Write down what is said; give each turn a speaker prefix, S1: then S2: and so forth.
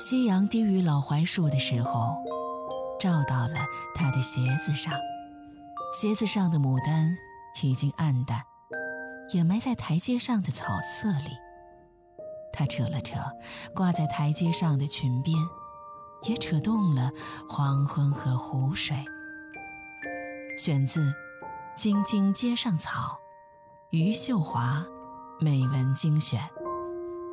S1: 夕阳低于老槐树的时候，照到了他的鞋子上，鞋子上的牡丹已经暗淡，掩埋在台阶上的草色里。他扯了扯挂在台阶上的裙边，也扯动了黄昏和湖水。选自《京津街上草》，余秀华美文精选。